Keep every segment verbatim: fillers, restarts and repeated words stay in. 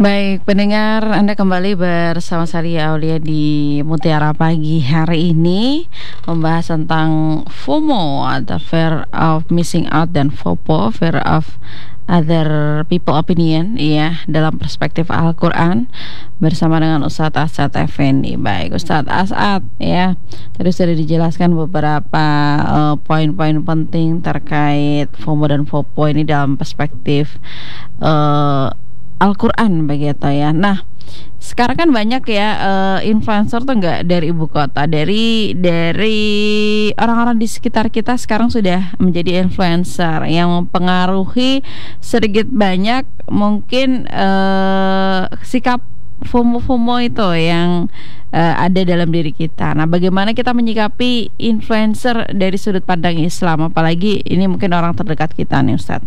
Baik, pendengar, Anda kembali bersama saya Aulia di Mutiara Pagi hari ini, membahas tentang FOMO atau Fear of Missing Out dan FOPO, Fear of Other People Opinion, ya, dalam perspektif Al-Quran, bersama dengan Ustadz As'ad Effendi. Baik, Ustadz As'ad, ya, tadi sudah dijelaskan beberapa uh, poin-poin penting terkait FOMO dan FOPO ini dalam perspektif uh, Al-Quran begitu ya. Nah, sekarang kan banyak ya uh, influencer tuh nggak dari ibu kota, dari dari orang-orang di sekitar kita sekarang sudah menjadi influencer yang mempengaruhi sedikit banyak mungkin uh, sikap FOMO-FOMO itu yang uh, ada dalam diri kita. Nah, bagaimana kita menyikapi influencer dari sudut pandang Islam, apalagi ini mungkin orang terdekat kita nih, Ustadz?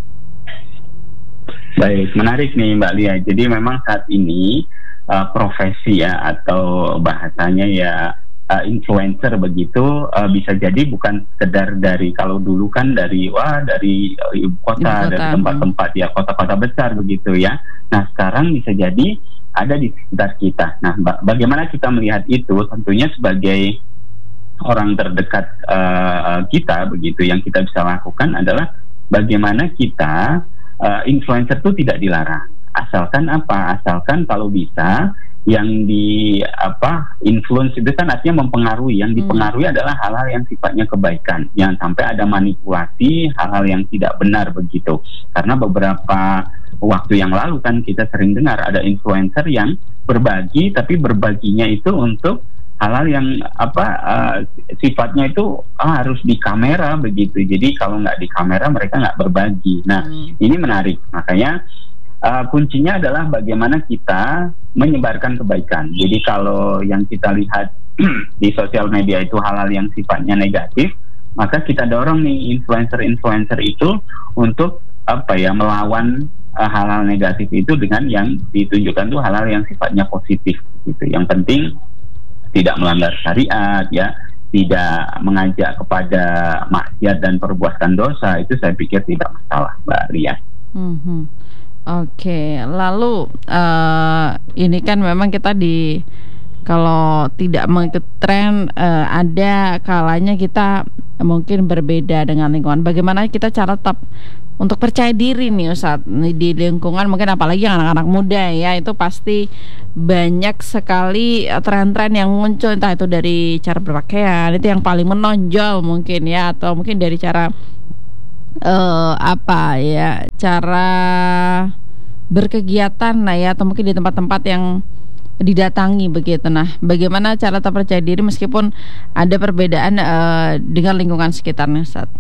Baik, menarik nih Mbak Lia. Jadi memang saat ini uh, profesi ya atau bahasanya ya uh, influencer begitu uh, bisa jadi bukan sekedar dari, kalau dulu kan dari wah dari uh, ibu kota, ibu kota dari tempat-tempat ya kota-kota besar begitu ya. Nah sekarang bisa jadi ada di sekitar kita. Nah ba- bagaimana kita melihat itu? Tentunya sebagai orang terdekat uh, kita begitu, yang kita bisa lakukan adalah bagaimana kita Uh, influencer itu tidak dilarang, asalkan apa? Asalkan kalau bisa yang di apa influence itu kan artinya mempengaruhi, yang dipengaruhi hmm. adalah hal-hal yang sifatnya kebaikan, jangan sampai ada manipulasi, hal-hal yang tidak benar begitu. Karena beberapa waktu yang lalu kan kita sering dengar ada influencer yang berbagi, tapi berbaginya itu untuk hal-hal yang apa uh, sifatnya itu ah, harus di kamera begitu. Jadi kalau nggak di kamera mereka nggak berbagi. Nah hmm. ini menarik. Makanya uh, kuncinya adalah bagaimana kita menyebarkan kebaikan. Jadi kalau yang kita lihat di sosial media itu hal-hal yang sifatnya negatif, maka kita dorong nih influencer-influencer itu untuk apa ya melawan uh, hal-hal negatif itu dengan yang ditunjukkan tuh hal-hal yang sifatnya positif gitu. Yang penting tidak melanggar syariat ya, tidak mengajak kepada maksiat dan perbuatan dosa, itu saya pikir tidak masalah, Mbak Lia. Mm-hmm. Oke, okay. Lalu uh, ini kan memang kita di kalau tidak mengikuti tren uh, ada kalanya kita mungkin berbeda dengan lingkungan. Bagaimana kita cara tetap untuk percaya diri nih Ustadz di lingkungan, mungkin apalagi yang anak-anak muda ya, itu pasti banyak sekali tren-tren yang muncul, entah itu dari cara berpakaian, itu yang paling menonjol mungkin ya, atau mungkin dari cara uh, apa ya, cara berkegiatan lah ya, atau mungkin di tempat-tempat yang didatangi begitu. Nah, bagaimana cara tetap percaya diri meskipun ada perbedaan uh, dengan lingkungan sekitarnya, Ustadz?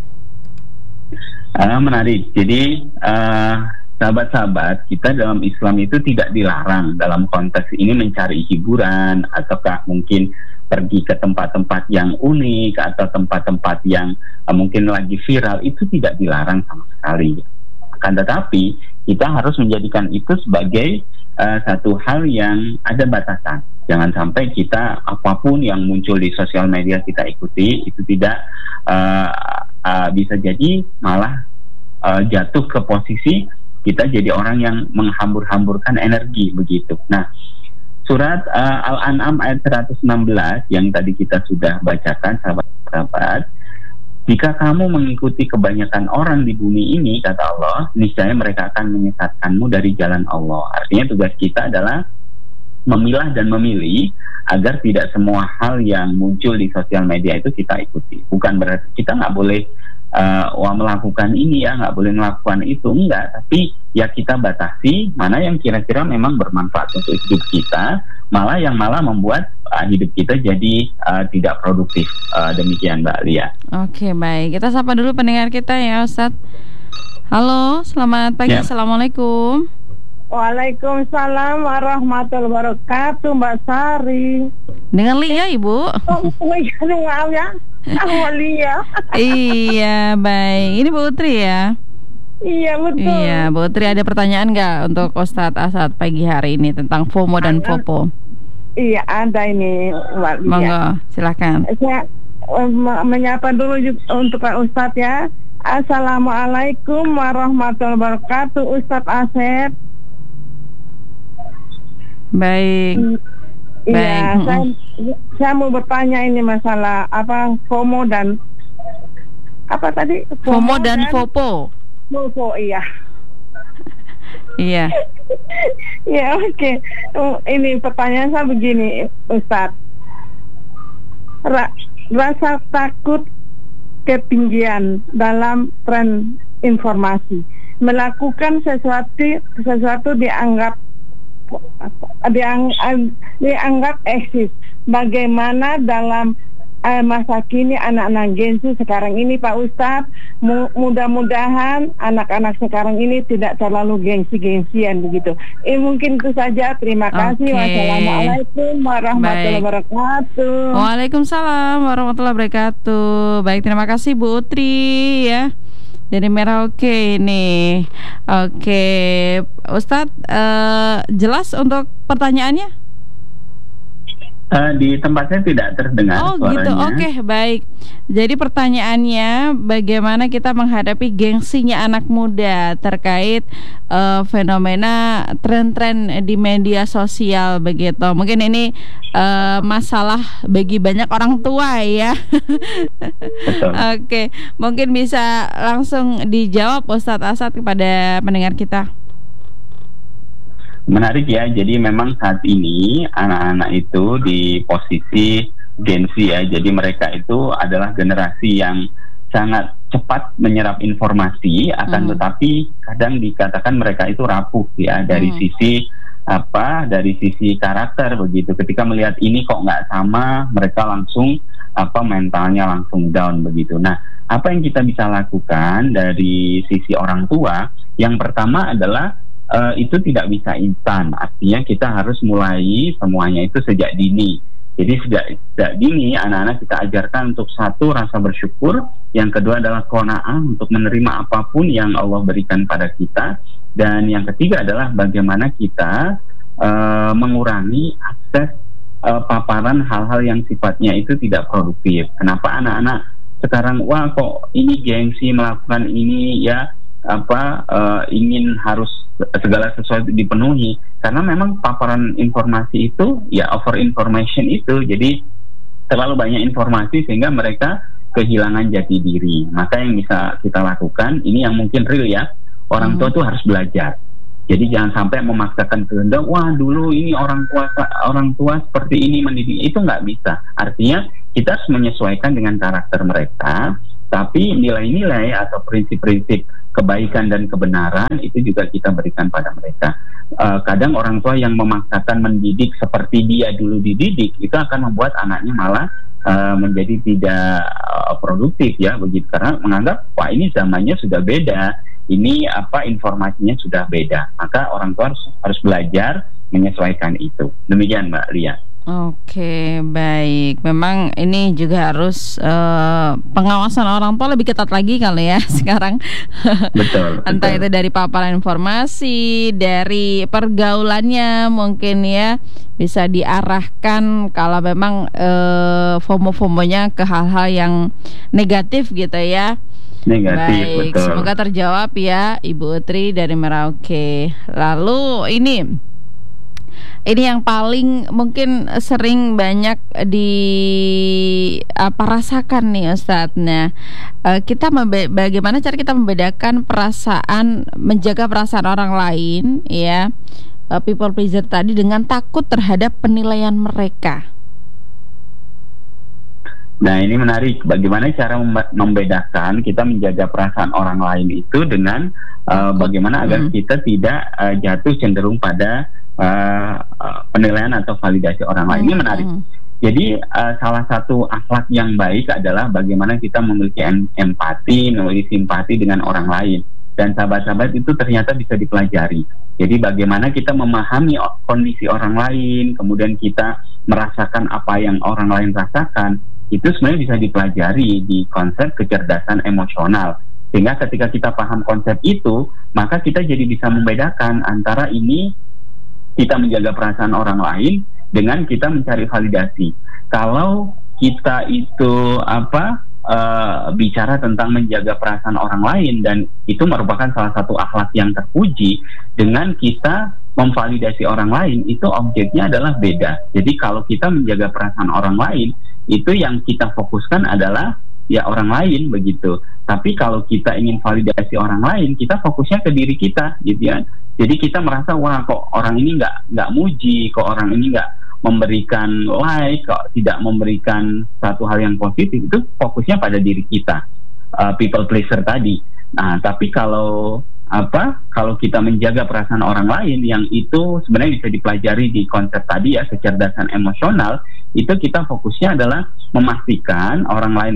Uh, menarik. Jadi uh, sahabat-sahabat kita dalam Islam itu tidak dilarang dalam konteks ini mencari hiburan ataukah mungkin pergi ke tempat-tempat yang unik atau tempat-tempat yang uh, mungkin lagi viral, itu tidak dilarang sama sekali. Akan tetapi kita harus menjadikan itu sebagai uh, satu hal yang ada batasan. Jangan sampai kita apapun yang muncul di sosial media kita ikuti, itu tidak uh, uh, bisa jadi malah uh, jatuh ke posisi kita jadi orang yang menghambur-hamburkan energi begitu. Nah, surat uh, Al-An'am ayat seratus enam belas yang tadi kita sudah bacakan, sahabat-sahabat, jika kamu mengikuti kebanyakan orang di bumi ini, kata Allah, niscaya mereka akan menyesatkanmu dari jalan Allah. Artinya tugas kita adalah memilah dan memilih agar tidak semua hal yang muncul di sosial media itu kita ikuti. Bukan berarti kita nggak boleh uh, wah melakukan ini ya, nggak boleh melakukan itu, enggak. Tapi ya kita batasi mana yang kira-kira memang bermanfaat untuk hidup kita, malah yang malah membuat uh, hidup kita jadi uh, tidak produktif. Uh, demikian Mbak Lia. Oke, baik. Kita sapa dulu pendengar kita ya, Ustadz. Halo, selamat pagi. Ya. Assalamualaikum. Waalaikumsalam warahmatullahi wabarakatuh, Mbak Sari. Dengan Lia, Ibu? Oh, iya, maaf ya. Sama Lia. Iya, baik. Ini Bu Utri ya? Iya, betul. Iya, Bu Utri, ada pertanyaan nggak untuk Ustadz As'ad pagi hari ini tentang FOMO dan FOPO? Iya, ada ini, Mbak Lia. Monggo, silakan. Saya uh, menyapa dulu juga untuk Pak Ustadz ya. Assalamualaikum warahmatullahi wabarakatuh, Ustadz Asep. Baik. Iya, Baik. saya, saya mau bertanya ini masalah apa FOMO dan apa tadi? FOMO dan FOPO. FOMO, iya. Iya. Ya, oke. Okay. Oh, ini pertanyaan saya begini, Ustadz. Ra- rasa takut ketinggian dalam tren informasi, melakukan sesuatu sesuatu dianggap diang, dianggap eksis. Bagaimana dalam eh, masa kini anak-anak Gen Z sekarang ini, Pak Ustadz, mu- mudah-mudahan anak-anak sekarang ini tidak terlalu gengsi-gengsian begitu. Eh mungkin itu saja. Terima kasih. Oke. Wassalamualaikum warahmatullahi Baik. wabarakatuh. Waalaikumsalam warahmatullahi wabarakatuh. Baik, terima kasih Bu Utri ya dari Merauke ini. Oke, Ustadz, eh, jelas untuk pertanyaannya? Uh, di tempatnya tidak terdengar Oh suaranya. gitu, oke, baik. Jadi pertanyaannya, bagaimana kita menghadapi gengsinya anak muda terkait uh, fenomena tren-tren di media sosial begitu. Mungkin ini uh, masalah bagi banyak orang tua ya. Betul. Oke, mungkin bisa langsung dijawab Ustadz Asad kepada pendengar kita. Menarik ya, jadi memang saat ini anak-anak itu di posisi Gen Z ya, jadi mereka itu adalah generasi yang sangat cepat menyerap informasi, akan hmm. tetapi kadang dikatakan mereka itu rapuh ya dari hmm. sisi apa, dari sisi karakter begitu. Ketika melihat ini kok nggak sama, mereka langsung apa mentalnya langsung down begitu. Nah, apa yang kita bisa lakukan dari sisi orang tua? Yang pertama adalah Uh, itu tidak bisa instan, artinya kita harus mulai semuanya itu sejak dini. Jadi sejak, sejak dini anak-anak kita ajarkan untuk satu, rasa bersyukur, yang kedua adalah qanaah, untuk menerima apapun yang Allah berikan pada kita, dan yang ketiga adalah bagaimana kita uh, mengurangi akses uh, paparan hal-hal yang sifatnya itu tidak produktif. Kenapa anak-anak sekarang wah kok ini gengsi melakukan ini ya, apa uh, ingin harus segala sesuatu dipenuhi, karena memang paparan informasi itu ya over information itu, jadi terlalu banyak informasi sehingga mereka kehilangan jati diri. Maka yang bisa kita lakukan ini yang mungkin real ya, orang tua tuh harus belajar. Jadi jangan sampai memaksakan kehendak, wah dulu ini orang tua orang tua seperti ini mendidik, itu nggak bisa. Artinya kita harus menyesuaikan dengan karakter mereka, tapi nilai-nilai atau prinsip-prinsip kebaikan dan kebenaran itu juga kita berikan pada mereka. Uh, kadang orang tua yang memaksakan mendidik seperti dia dulu dididik, itu akan membuat anaknya malah uh, menjadi tidak uh, produktif ya begitu, karena menganggap wah ini zamannya sudah beda, ini apa informasinya sudah beda. Maka orang tua harus, harus belajar menyesuaikan itu. Demikian Mbak Lia. Oke, baik. Memang ini juga harus uh, pengawasan orang tua lebih ketat lagi kali ya sekarang. Betul. Entah betul. itu dari paparan informasi, dari pergaulannya mungkin ya, bisa diarahkan kalau memang uh, FOMO-FOMO-nya ke hal-hal yang negatif gitu ya. Negatif, baik, betul. Semoga terjawab ya Ibu Utri dari Merauke. Lalu ini Ini yang paling mungkin sering banyak di apa rasakan nih Ustadz. Nah, kita membe- bagaimana cara kita membedakan perasaan, menjaga perasaan orang lain ya, people pleaser tadi, dengan takut terhadap penilaian mereka. Nah, ini menarik. Bagaimana cara membedakan kita menjaga perasaan orang lain itu dengan uh, bagaimana agar hmm. kita tidak uh, jatuh cenderung pada uh, uh, penilaian atau validasi orang lain. Hmm. Ini menarik. Jadi uh, salah satu akhlak yang baik adalah bagaimana kita memiliki em- empati, memiliki simpati dengan orang lain. Dan sahabat-sahabat itu ternyata bisa dipelajari. Jadi bagaimana kita memahami kondisi orang lain, kemudian kita merasakan apa yang orang lain rasakan, itu sebenarnya bisa dipelajari di konsep kecerdasan emosional. Sehingga ketika kita paham konsep itu, maka kita jadi bisa membedakan antara ini kita menjaga perasaan orang lain dengan kita mencari validasi. Kalau kita itu apa uh, bicara tentang menjaga perasaan orang lain, dan itu merupakan salah satu akhlak yang terpuji, dengan kita memvalidasi orang lain, itu objeknya adalah beda. Jadi kalau kita menjaga perasaan orang lain, itu yang kita fokuskan adalah ya orang lain begitu. Tapi kalau kita ingin validasi orang lain, kita fokusnya ke diri kita, gitu ya. Jadi kita merasa, wah kok orang ini nggak nggak muji, kok orang ini nggak memberikan like, kok tidak memberikan satu hal yang positif, itu fokusnya pada diri kita, uh, people pleaser tadi. Nah, tapi kalau apa kalau kita menjaga perasaan orang lain, yang itu sebenarnya bisa dipelajari di konsep tadi ya, kecerdasan emosional, itu kita fokusnya adalah memastikan orang lain